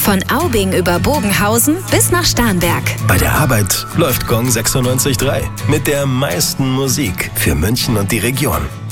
Von Aubing über Bogenhausen bis nach Starnberg. Bei der Arbeit läuft Gong 96.3 mit der meisten Musik für München und die Region.